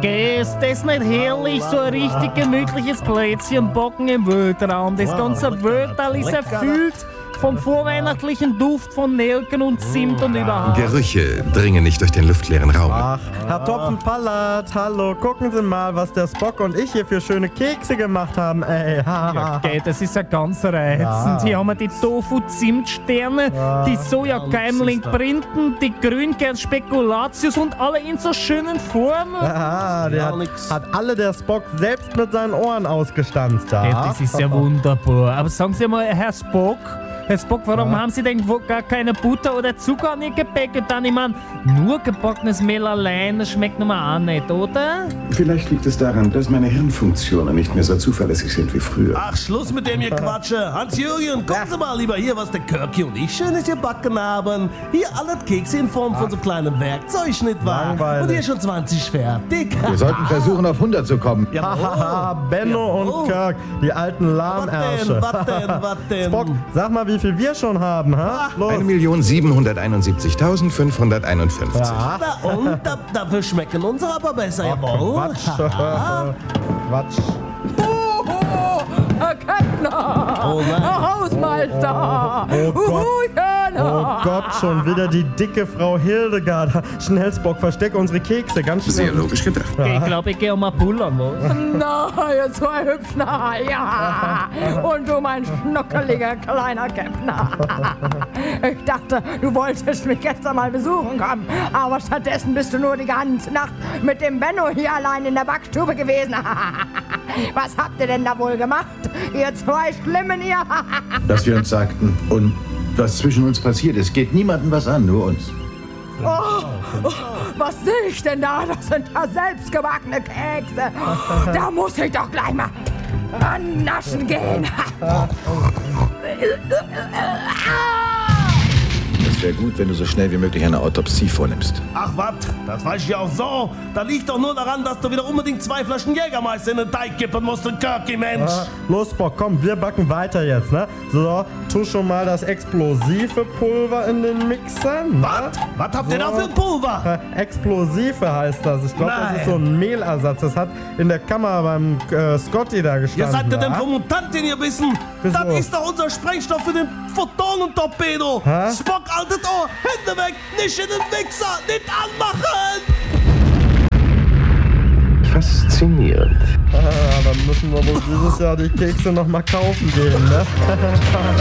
Geh, ist das nicht herrlich? So ein richtig gemütliches Plätzchen backen im Weltraum. Das ganze Weltall ist erfüllt vom vorweihnachtlichen Duft von Nelken und Zimt und überhaupt. Gerüche dringen nicht durch den luftleeren Raum. Ach, Herr Topfenpallat, hallo, gucken Sie mal, was der Spock und ich hier für schöne Kekse gemacht haben, ey. Ja, gell, das ist ja ganz reizend. Hier haben wir die Tofu-Zimtsterne, die Soja-Keimling-Printen, die Grünkern-Spekulatius und alle in so schönen Formen. Der hat alle der Spock selbst mit seinen Ohren ausgestanzt. Ja. Gell, das ist ja wunderbar. Aber sagen Sie mal, Herr Spock, warum haben Sie denn gar keine Butter oder Zucker an Ihr Gebäck? Und dann, ich meine, nur gebackenes Mehl allein, das schmeckt nun mal auch nicht, oder? Vielleicht liegt es daran, dass meine Hirnfunktionen nicht mehr so zuverlässig sind wie früher. Ach, Schluss mit dem Gequatsche. Hans-Jürgen, gucken Sie mal lieber hier, was der Kirki und ich schönes gebacken haben. Hier alle Kekse in Form von so kleinem Werkzeug, nicht wahr? Langweilig. Und hier schon 20 fertig. Wir sollten versuchen, auf 100 zu kommen. Hahaha, Benno und Kirk, die alten Lahmärsche. Was denn? Spock, sag mal, wie viel wir schon haben, ha? Los. 1.771.551. Ja. Na und? Dafür schmecken unsere aber besser, jawohl. Quatsch. Quatsch. Herr Kettner! Oh nein. Herr Hausmeister! Oh Gott. Hühner! Oh Gott, schon wieder die dicke Frau Hildegard. Schnell, Spock, versteck unsere Kekse, ganz schnell. Sehr logisch gedacht. Ich glaube, ich gehe mal pullern, was? Na, ihr zwei Hüpfner, ja! Und du, mein schnuckeliger kleiner Käppner. Ich dachte, du wolltest mich gestern mal besuchen kommen, aber stattdessen bist du nur die ganze Nacht mit dem Benno hier allein in der Backstube gewesen. Was habt ihr denn da wohl gemacht, ihr zwei Schlimmen, ihr? Dass wir uns sagten, und was zwischen uns passiert ist, geht niemandem was an, nur uns. Was sehe ich denn da? Das sind ja selbstgebackene Kekse. Da muss ich doch gleich mal rannaschen gehen. Es wäre gut, wenn du so schnell wie möglich eine Autopsie vornimmst. Ach was, das weiß ich ja auch so. Da liegt doch nur daran, dass du wieder unbedingt 2 Flaschen Jägermeister in den Teig kippen musst, du Kirki, Mensch. Los, Spock, komm, wir backen weiter jetzt, ne? So, tu schon mal das explosive Pulver in den Mixer. Ne? Was habt ihr da für ein Pulver? Explosive heißt das. Ich glaube, das ist so ein Mehlersatz. Das hat in der Kammer beim Scotty da gestanden. Ihr seid ja denn wa? vom Mutanten, ihr Wissen. Wieso? Das ist doch unser Sprengstoff für den Photonentorpedo. Hä? Spock, altes Ohr, Hände weg, nicht in den Mixer, nicht anmachen. Faszinierend. Dann müssen wir wohl dieses Jahr die Kekse noch mal kaufen gehen, ne?